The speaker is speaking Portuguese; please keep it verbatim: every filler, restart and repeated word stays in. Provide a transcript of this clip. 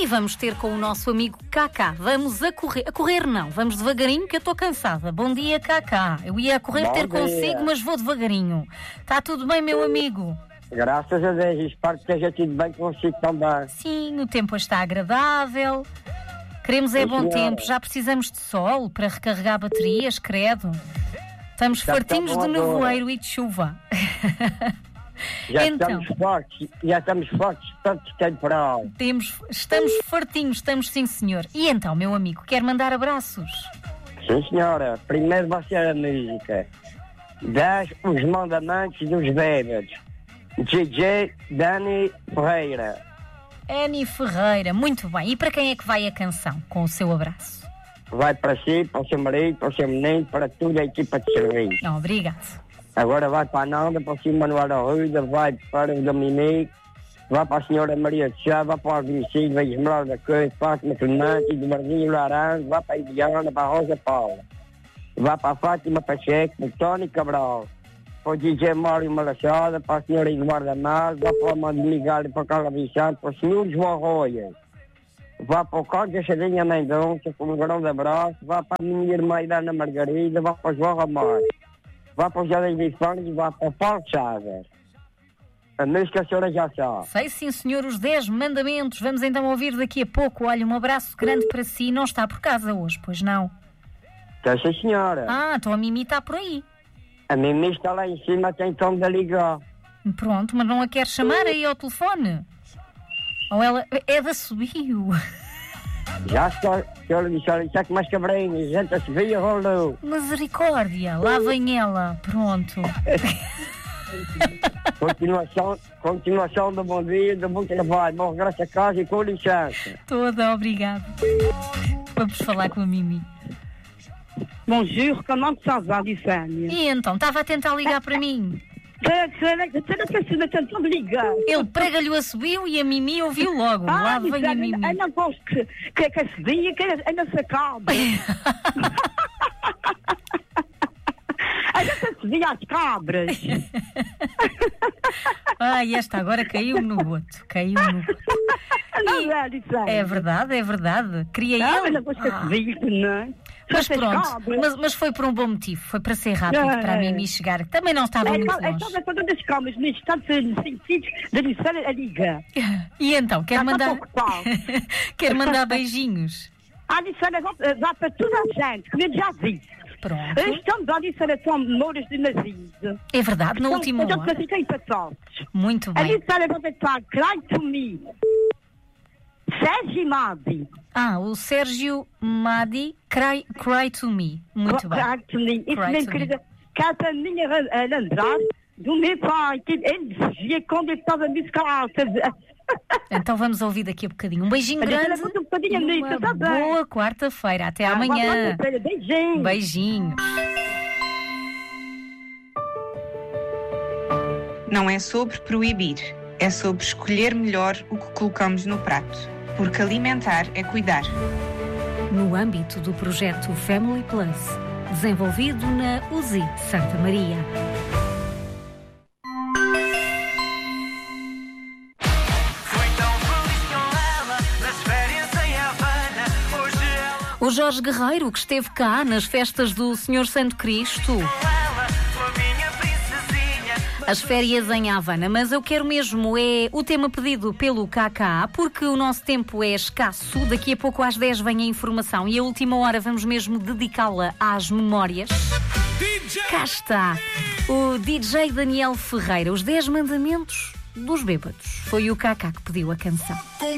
e vamos ter com o nosso amigo Cacá. Vamos a correr. A correr não, vamos devagarinho que eu estou cansada. Bom dia, Cacá. Eu ia a correr Bom ter dia. consigo, mas vou devagarinho. Está tudo bem, meu amigo? Graças a Deus, espero que esteja tudo bem consigo também. Sim, o tempo está agradável. Queremos é Sim, bom senhora. tempo. Já precisamos de sol para recarregar baterias, credo. Estamos Já fartinhos de estamos agora. nevoeiro e de chuva. Já Então. estamos fortes, já estamos fortes, tanto temporal. Temos, estamos fartinhos, estamos sim, senhor. E então, meu amigo, quer mandar abraços? Sim, senhora. Primeiro vai ser a música. dez Os Mandamentos dos Bêbados. D J Dani Ferreira. Annie Ferreira, muito bem. E para quem é que vai a canção com o seu abraço? Vai para si, para o seu marido, para o seu menino, para toda a equipa de serviço. Não, obrigado. Agora vai para a Nanda, para o senhor Manuel Arruda, vai para o Dominique, vai para a senhora Maria de Chá, vai para o Vinicius, vai Esmeralda Coelho, Fátima Clemente, do Marzinho Laranja, vai para a Indiana, para a Rosa Paula, vai para a Fátima Pacheco, para o Tony Cabral, para o D J Mário Malachada, para a senhora Eduarda Mar, vai para o Amando Miguel, para a Carla Vicente, para o senhor João Roya, vai para o Carlos Achadinha Mendonça, com um grande abraço, vai para a minha irmã Irana Margarida, vai para o João Ramalho. Vai para o Jardim de Fãs e vai para o Paulo Chagas. A música a senhora já sabe. Sei sim, senhor, os dez mandamentos. Vamos então ouvir daqui a pouco. Olha, um abraço grande para si. Não está por casa hoje, pois não? Então, sim, senhora. Ah, então a Mimi está por aí. A Mimi está lá em cima, tem tom de ligar. Pronto, mas não a quer chamar aí ao telefone? Ou ela é da Subiu? Já está, a senhora disse, olha, isso é que mais cabrinhos, gente, a Sevilla rolou. Misericórdia, lá vem ela. Pronto. Continuação, continuação do bom dia, do bom trabalho, bom regresso a casa e com licença. Toda, obrigada. Vamos falar com a Mimi. Bonjour, comment ça va, Lissânia? E então, estava a tentar ligar para mim. Você não precisa tanto de ligar. Ele prega-lhe o assobio e a Mimi ouviu logo. Lá Ah, vem a Lissânia, Mimi. eu não gosto que, que, que se diga que ainda se acaba. Ainda se diga às cabras. Ai, esta agora caiu no goto. Caiu no goto. Não é, Lissânia? É verdade, é verdade. Queria Não, ele. ainda gosto que se diga, não é? Mas Essas pronto, cabras. mas, mas foi por um bom motivo. Foi para ser rápido, É. para a Mimi chegar. Também não estava É muito só- é longe. só quando das cabras, nos tantos sentidos da Lissânia a ligar. E então, quer Já está mandar... ocupado. quer mandar beijinhos? A Lissânia vai, vai para toda a gente, como eu já disse. Pronto. Estamos a Lissânia, são memórias de Nazis. É verdade, na última Então, hora. fiquem passados. Muito A bem. Lissânia vai estar Cry to Me. Sérgio Madi. Ah, o Sérgio Madi, Cry, Cry to Me. Muito bem. Cry to Me. Isso Cry mesmo, to querida. Casa minha a lembrar do meu pai, que ele dizia quando eu estava a música alta. Então vamos ouvir daqui a bocadinho. Um beijinho A Lissânia grande. é muito um bocadinho e bonita, uma tá bem? boa quarta-feira. Até Ah, amanhã. vai, vai, beijinho. Beijinhos. Não é sobre proibir, é sobre escolher melhor o que colocamos no prato. Porque alimentar é cuidar. No âmbito do projeto Family Plus, desenvolvido na U Z I Santa Maria. Foi tão feliz com ela, nas férias em Havana. Hoje ela O Jorge Guerreiro, que esteve cá nas festas do Senhor Santo Cristo. com ela, com a minha princesinha. As férias em Havana, mas eu quero mesmo, é o tema pedido pelo Cacá, porque o nosso tempo é escasso. Daqui a pouco às dez vem a informação e a última hora vamos mesmo dedicá-la às memórias. Cá está, o D J Daniel Ferreira, os dez mandamentos dos bêbados. Foi o Cacá que pediu a canção.